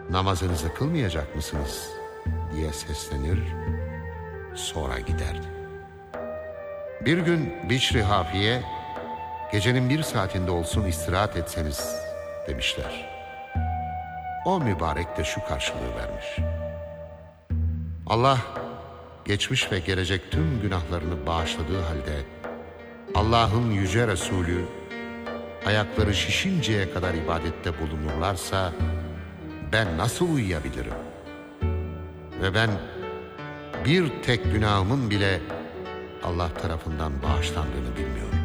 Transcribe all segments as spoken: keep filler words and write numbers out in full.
namazınızı kılmayacak mısınız diye seslenir, sonra giderdi. Bir gün Bişri Hafiye, gecenin bir saatinde olsun istirahat etseniz demişler. O mübarek de şu karşılığı vermiş: Allah geçmiş ve gelecek tüm günahlarını bağışladığı halde Allah'ın yüce Resulü ayakları şişinceye kadar ibadette bulunurlarsa ben nasıl uyuyabilirim? Ve ben bir tek günahımın bile Allah tarafından bağışlandığını bilmiyorum.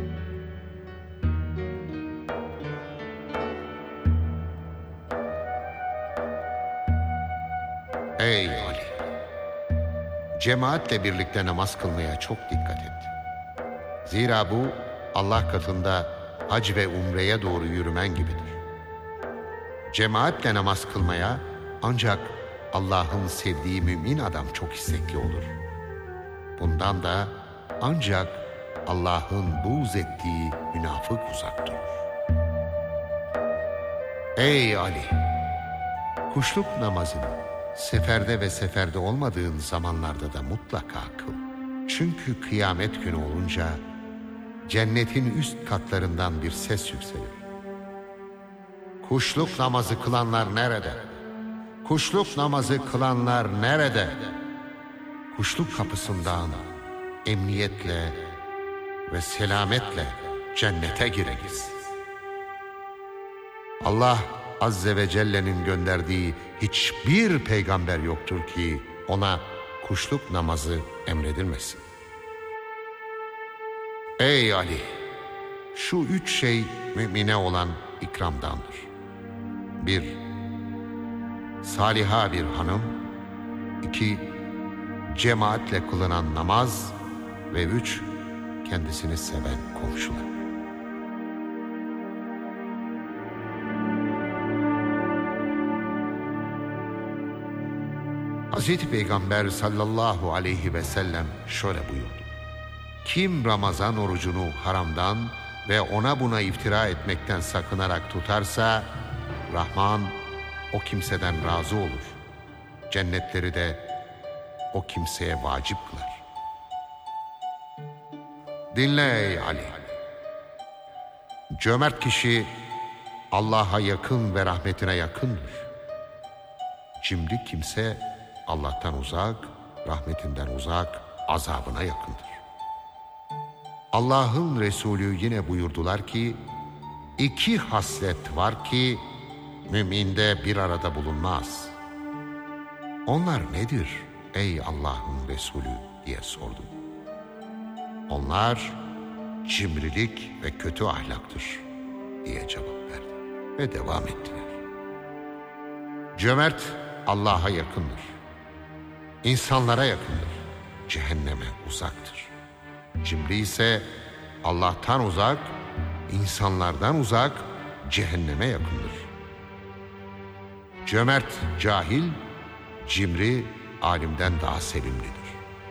Ey Ali! Cemaatle birlikte namaz kılmaya çok dikkat et. Zira bu Allah katında hac ve umreye doğru yürümen gibidir. Cemaatle namaz kılmaya ancak Allah'ın sevdiği mümin adam çok istekli olur. Bundan da ancak Allah'ın buğz ettiği münafık uzak durur. Ey Ali! Kuşluk namazını seferde ve seferde olmadığın zamanlarda da mutlaka kıl. Çünkü kıyamet günü olunca cennetin üst katlarından bir ses yükselir. Kuşluk namazı kılanlar nerede? Kuşluk namazı kılanlar nerede? Kuşluk kapısından emniyetle ve selametle cennete gireriz. Allah Azze ve Celle'nin gönderdiği hiçbir peygamber yoktur ki ona kuşluk namazı emredilmesin. Ey Ali! Şu üç şey mümine olan ikramdandır. Bir, saliha bir hanım. İki, cemaatle kılınan namaz. Ve üç, kendisini seven komşular. Hazreti Peygamber sallallahu aleyhi ve sellem şöyle buyurdu: kim Ramazan orucunu haramdan ve ona buna iftira etmekten sakınarak tutarsa, Rahman o kimseden razı olur. Cennetleri de o kimseye vacip kılar. Dinle ey Ali! Cömert kişi Allah'a yakın ve rahmetine yakındır. Cimri kimse Allah'tan uzak, rahmetinden uzak, azabına yakındır. Allah'ın Resulü yine buyurdular ki, iki haslet var ki müminde bir arada bulunmaz. Onlar nedir ey Allah'ın Resulü diye sordum. Onlar cimrilik ve kötü ahlaktır diye cevap verdi ve devam ettiler. Cömert Allah'a yakındır, insanlara yakındır, cehenneme uzaktır. Cimri ise Allah'tan uzak, insanlardan uzak, cehenneme yakındır. Cömert cahil, cimri alimden daha sevimlidir.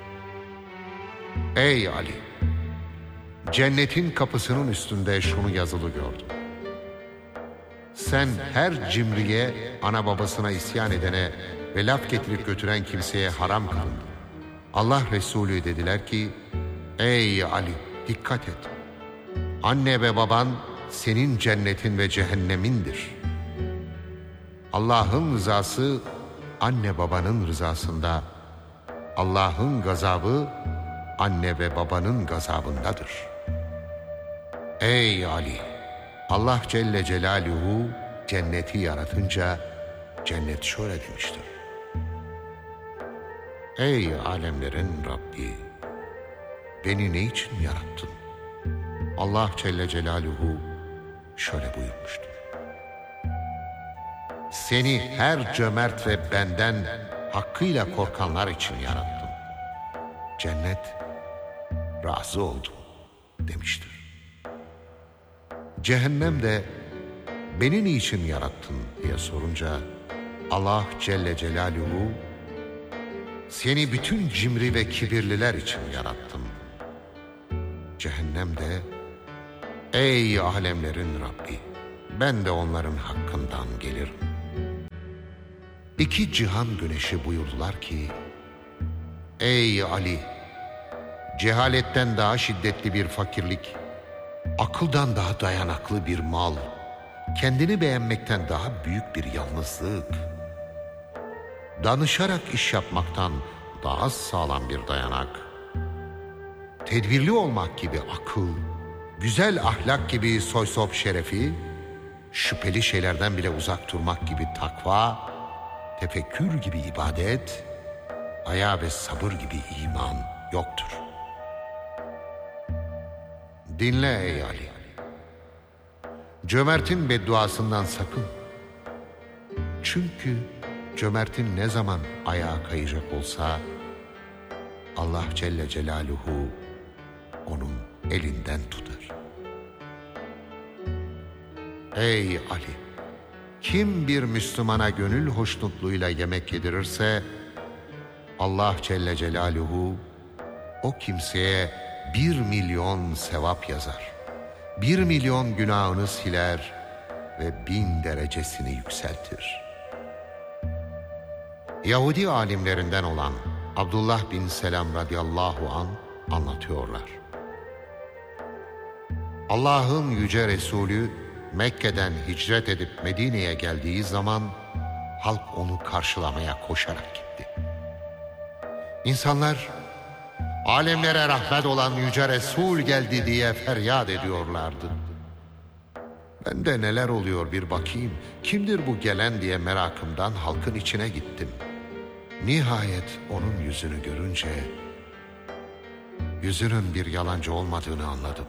Ey Ali! Cennetin kapısının üstünde şunu yazılı gördüm: sen her cimriye, ana babasına isyan edene ve laf getirip götüren kimseye haram kılındın. Allah Resulü dediler ki, ey Ali, dikkat et. Anne ve baban senin cennetin ve cehennemindir. Allah'ın rızası anne babanın rızasında, Allah'ın gazabı anne ve babanın gazabındadır. Ey Ali! Allah Celle Celaluhu cenneti yaratınca cennet şöyle demiştir: ey alemlerin Rabbi! Beni ne için yarattın? Allah Celle Celaluhu şöyle buyurmuştur: seni her cömert ve benden hakkıyla korkanlar için yarattım. Cennet razı oldu demiştir. Cehennem de beni niçin yarattın diye sorunca Allah Celle Celaluhu seni bütün cimri ve kibirliler için yarattım. Cehennem de ey alemlerin Rabbi, ben de onların hakkından gelirim. İki cihan güneşi buyurdular ki, ey Ali, cehaletten daha şiddetli bir fakirlik, akıldan daha dayanaklı bir mal, kendini beğenmekten daha büyük bir yalnızlık, danışarak iş yapmaktan daha sağlam bir dayanak, tedbirli olmak gibi akıl, güzel ahlak gibi soysop şerefi, şüpheli şeylerden bile uzak durmak gibi takva, tefekkür gibi ibadet, haya ve sabır gibi iman yoktur. Dinle ey Ali. Cömertin bedduasından sakın. Çünkü cömertin ne zaman ayağa kayacak olsa, Allah Celle Celaluhu onun elinden tutar. Ey Ali! Kim bir Müslümana gönül hoşnutluğuyla yemek yedirirse, Allah Celle Celaluhu o kimseye bir milyon sevap yazar. Bir milyon günahını siler ve bin derecesini yükseltir. Yahudi alimlerinden olan Abdullah bin Selam radıyallahu an anlatıyorlar. Allah'ın yüce Resulü Mekke'den hicret edip Medine'ye geldiği zaman halk onu karşılamaya koşarak gitti. İnsanlar, alemlere rahmet olan yüce Resul geldi diye feryat ediyorlardı. Ben de neler oluyor bir bakayım, kimdir bu gelen diye merakımdan halkın içine gittim. Nihayet onun yüzünü görünce yüzünün bir yalancı olmadığını anladım.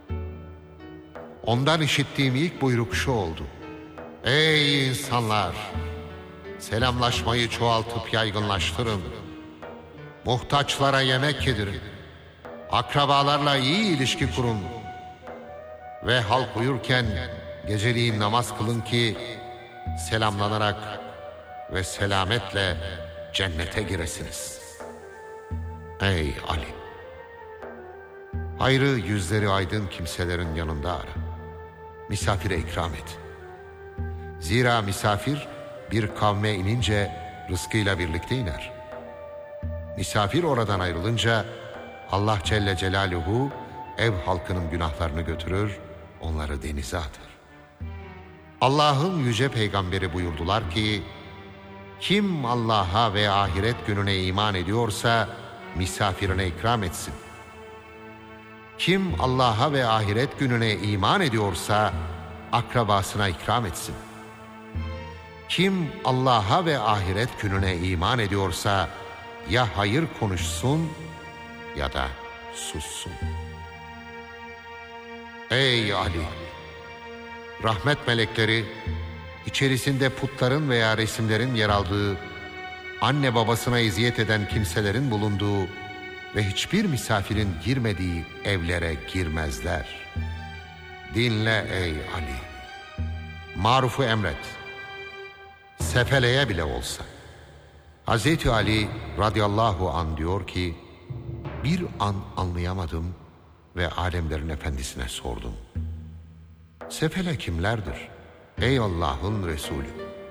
Ondan işittiğim ilk buyruk şu oldu: ey insanlar! Selamlaşmayı çoğaltıp yaygınlaştırın. Muhtaçlara yemek yedirin. Akrabalarla iyi ilişki kurun. Ve halk uyurken geceliğin namaz kılın ki selamlanarak ve selametle cennete giresiniz. Ey Ali! Hayrı yüzleri aydın kimselerin yanında ara. Misafire ikram et. Zira misafir bir kavme inince rızkıyla birlikte iner. Misafir oradan ayrılınca Allah Celle Celaluhu ev halkının günahlarını götürür, onları denize atar. Allah'ın yüce peygamberi buyurdular ki, kim Allah'a ve ahiret gününe iman ediyorsa misafirine ikram etsin. Kim Allah'a ve ahiret gününe iman ediyorsa akrabasına ikram etsin. Kim Allah'a ve ahiret gününe iman ediyorsa ya hayır konuşsun ya da sussun. Ey Ali! Rahmet melekleri içerisinde putların veya resimlerin yer aldığı, anne babasına eziyet eden kimselerin bulunduğu ve hiçbir misafirin girmediği evlere girmezler. Dinle ey Ali! Marufu emret. Sefeleye bile olsa. Hazreti Ali radıyallahu an diyor ki, bir an anlayamadım ve alemlerin efendisine sordum. Sefele kimlerdir? Ey Allah'ın Resulü!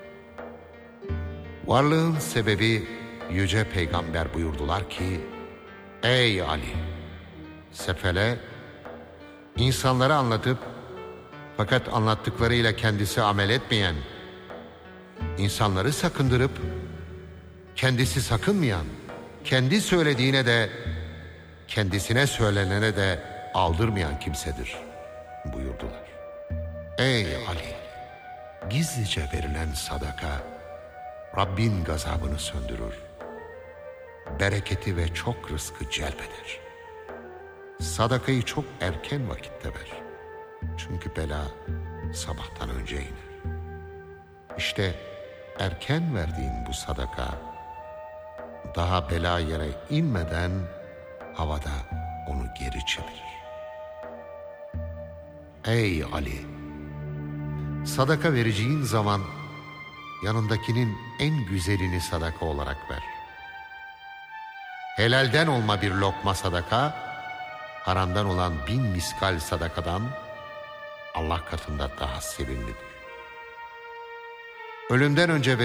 Varlığın sebebi yüce peygamber buyurdular ki, ey Ali! Sefele, insanlara anlatıp fakat anlattıklarıyla kendisi amel etmeyen, insanları sakındırıp kendisi sakınmayan, kendi söylediğine de kendisine söylenene de aldırmayan kimsedir buyurdular. Ey Ali! Gizlice verilen sadaka Rabbin gazabını söndürür. Bereketi ve çok rızkı celbeder. Sadakayı çok erken vakitte ver. Çünkü bela sabahtan önce iner. İşte erken verdiğin bu sadaka daha bela yere inmeden havada onu geri çevirir. Ey Ali! Sadaka vereceğin zaman yanındakinin en güzelini sadaka olarak ver. Helalden olma bir lokma sadaka, haramdan olan bin miskal sadakadan Allah katında daha sevimlidir. Ölümden önce